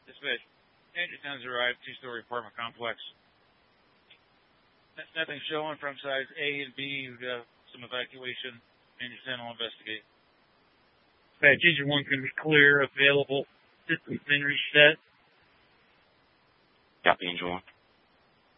Dispatch. Engine 10's arrived, two-story apartment complex. Nothing showing from sides A and B. We've got some evacuation. Engine 10 will investigate. Dispatch, Engine 1 can be clear, available. Systems been reset. Copy, Engine 1.